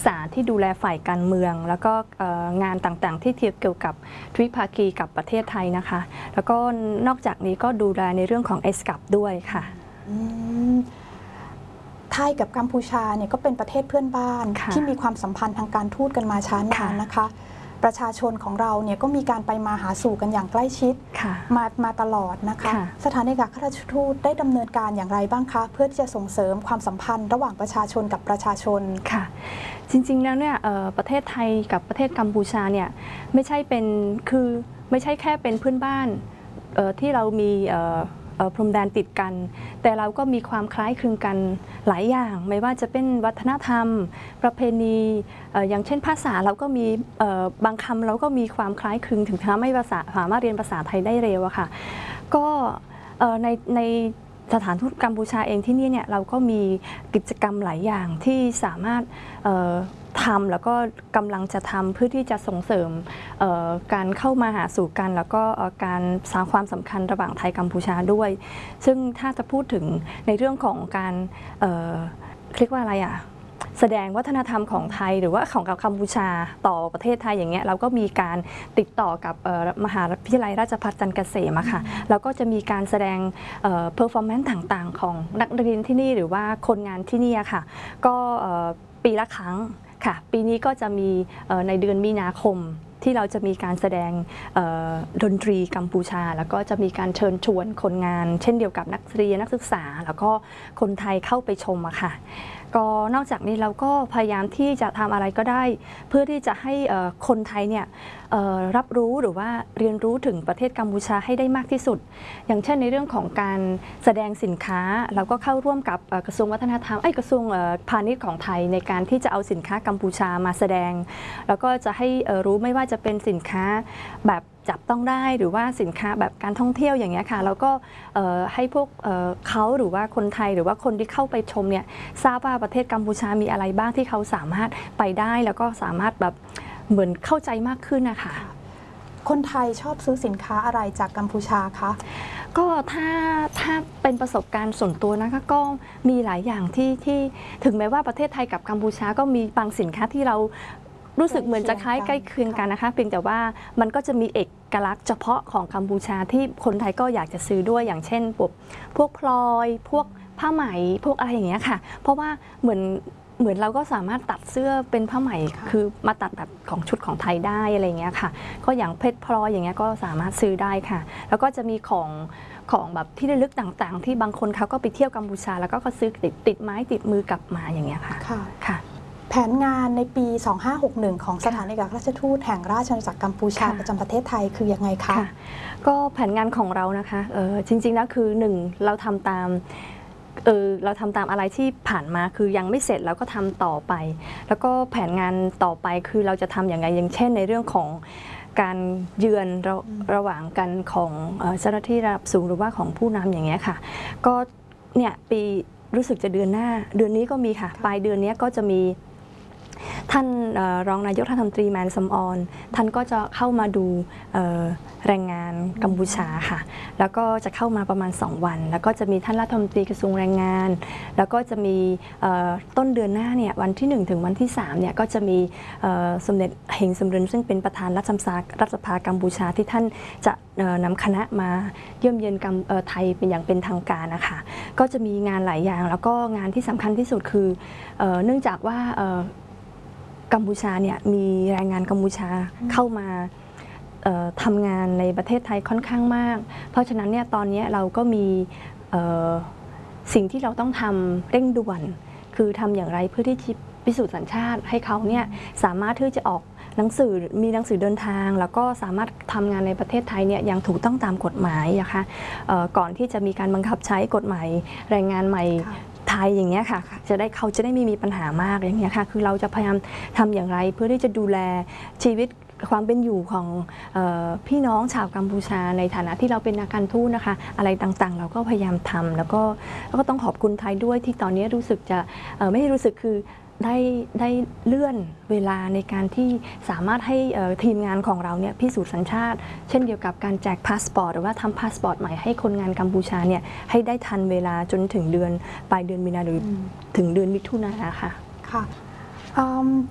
ษาที่ดูแลฝ่ายการเมืองแล้วก็งานต่างๆที่เกี่ยวกับทวิภาคีกับประเทศไทยนะคะแล้วก็นอกจากนี้ก็ดูแลในเรื่องของESCAPด้วยค่ะไทยกับกัมพูชาเนี่ยก็เป็นประเทศเพื่อนบ้านที่มีความสัมพันธ์ทางการทูตกันมาช้านานนะคะประชาชนของเราเนี่ยก็มีการไปมาหาสู่กันอย่างใกล้ชิดมาตลอดนะคะสถานเอกอัครราชทูตได้ดำเนินการอย่างไรบ้างคะเพื่อที่จะส่งเสริมความสัมพันธ์ระหว่างประชาชนกับประชาชนค่ะจริงๆแล้วเนี่ยประเทศไทยกับประเทศกัมพูชาเนี่ยไม่ใช่แค่เป็นเพื่อนบ้านที่เรามีพรมแดนติดกันแต่เราก็มีความคล้ายคลึงกันหลายอย่างไม่ว่าจะเป็นวัฒนธรรมประเพณีอย่างเช่นภาษาเราก็มีบางคำเราก็มีความคล้ายคลึงถึงทำให้สามารถเรียนภาษาไทยได้เร็วอะค่ะก็ในสถานทูตกัมพูชาเองที่นี่เนี่ยเราก็มีกิจกรรมหลายอย่างที่สามารถทำแล้วก็กำลังจะทำเพื่อที่จะส่งเสริมการเข้ามาหาสู่กันแล้วก็การสร้างความสำคัญระหว่างไทยกัมพูชาด้วยซึ่งถ้าจะพูดถึงในเรื่องของการเรียกว่าอะไรอะแสดงวัฒนธรรมของไทยหรือว่าของกัมพูชาต่อประเทศไทยอย่างเงี้ยเราก็มีการติดต่อกับมหาวิทยาลัยราชภัฏจันทร์เกษมค่ะแล้วก็จะมีการแสดงเพอร์ฟอร์แมนซ์ต่างๆของนักเรียนที่นี่หรือว่าคนงานที่นี่ค่ะก็ปีละครั้งค่ะปีนี้ก็จะมีในเดือนมีนาคมที่เราจะมีการแสดงดนตรีกัมพูชาแล้วก็จะมีการเชิญชวนคนงานเช่นเดียวกับนักเรียนนักศึกษาแล้วก็คนไทยเข้าไปชมอะค่ะก็นอกจากนี้เราก็พยายามที่จะทำอะไรก็ได้เพื่อที่จะให้คนไทยเนี่ยรับรู้หรือว่าเรียนรู้ถึงประเทศกัมพูชาให้ได้มากที่สุดอย่างเช่นในเรื่องของการแสดงสินค้าเราก็เข้าร่วมกับกระทรวงวัฒนธรรมกระทรวงพาณิชย์ของไทยในการที่จะเอาสินค้ากัมพูชามาแสดงแล้วก็จะให้รู้ไม่ว่าจะเป็นสินค้าแบบจับต้องได้หรือว่าสินค้าแบบการท่องเที่ยวอย่างเงี้ยค่ะแล้วก็ให้พวกเขาหรือว่าคนไทยหรือว่าคนที่เข้าไปชมเนี่ยทราบว่าประเทศกัมพูชามีอะไรบ้างที่เขาสามารถไปได้แล้วก็สามารถแบบเหมือนเข้าใจมากขึ้นนะคะคนไทยชอบซื้อสินค้าอะไรจากกัมพูชาคะก็ถ้าเป็นประสบการณ์ส่วนตัวนะคะก็มีหลายอย่างที่ถึงแม้ว่าประเทศไทยกับกัมพูชาก็มีบางสินค้าที่เรารู้สึกเหมือนจะคล้ายใกล้เคียงกันนะคะเพียงแต่ว่ามันก็จะมีเอกลักษณ์เฉพาะของกัมพูชาที่คนไทยก็อยากจะซื้อด้วยอย่างเช่นพวกพลอยพวกผ้าไหมพวกอะไรอย่างเงี้ยค่ะเพราะว่าเหมือนเราก็สามารถตัดเสื้อเป็นผ้าไหมคือมาตัดแบบของชุดของไทยได้อะไรเงี้ยค่ะก็อย่างเพชรพลอยอย่างเงี้ยก็สามารถซื้อได้ค่ะแล้วก็จะมีของแบบที่ระลึกต่างๆที่บางคนเขาก็ไปเที่ยวกัมพูชาแล้วก็ซื้อติดไม้ติดมือกลับมาอย่างเงี้ยค่ะค่ะแผนงานในปี 2561 ของสถานเอกอัครราชทูตแห่งราชอาณาจักรกัมพูชาประจำประเทศไทยคือยังไงคะก็แผนงานของเรานะคะจริงๆแล้วคือ1เราทำตามอะไรที่ผ่านมาคือยังไม่เสร็จแล้วก็ทำต่อไปแล้วก็แผนงานต่อไปคือเราจะทำอย่างไรอย่างเช่นในเรื่องของการเยือนระหว่างกันของเจ้าหน้าที่ระดับสูงหรือว่าของผู้นำอย่างเงี้ยค่ะก็เนี่ยปีรู้สึกจะเดือนนี้ก็มีค่ะปลายเดือนนี้ก็จะมีท่านรองนายกรัฐมนตรีแมนซัมออนท่านก็จะเข้ามาดูแรงงานกัมพูชาค่ะแล้วก็จะเข้ามาประมาณ2วันแล้วก็จะมีท่านรัฐมนตรีกระทรวงแรงงานแล้วก็จะมีต้นเดือนหน้าเนี่ยวันที่1ถึงวันที่3เนี่ยก็จะมีสมเด็จเฮงสมรินซึ่งเป็นประธานรัฐสภากัมพูชาที่ท่านจะนำคณะมาเยี่ยมเยียนไทยเป็นอย่างเป็นทางการนะคะก็จะมีงานหลายอย่างแล้วก็งานที่สำคัญที่สุดคือเนื่องจากว่ากัมพูชาเนี่ยมีแรงงานกัมพูชาเข้ามาทำงานในประเทศไทยค่อนข้างมากเพราะฉะนั้นเนี่ยตอนนี้เราก็มีสิ่งที่เราต้องทำเร่งด่วนคือทำอย่างไรเพื่อที่จะพิสูจน์สัญชาติให้เขาเนี่ยสามารถที่จะออกมีหนังสือเดินทางแล้วก็สามารถทำงานในประเทศไทยเนี่ยอย่างถูกต้องตามกฎหมายนะคะก่อนที่จะมีการบังคับใช้กฎหมายแรงงานใหม่ไทยอย่างเงี้ยค่ะเขาจะได้ไม่มีปัญหามากอย่างเงี้ยค่ะคือเราจะพยายามทำอย่างไรเพื่อที่จะดูแลชีวิตความเป็นอยู่ของพี่น้องชาวกัมพูชาในฐานะที่เราเป็นนักการทูตนะคะอะไรต่างๆเราก็พยายามทำแล้วก็ต้องขอบคุณไทยด้วยที่ตอนนี้รู้สึกจะไม่ได้รู้สึกคือได้เลื่อนเวลาในการที่สามารถให้ทีมงานของเราเนี่ยพิสูจน์สัญชาติเช่นเดียวกับการแจกพาสปอร์ตหรือว่าทำพาสปอร์ตใหม่ให้คนงานกัมพูชาเนี่ยให้ได้ทันเวลาจนถึงปลายเดือนมีนาหรือถึงเดือนมิถุนายนค่ะ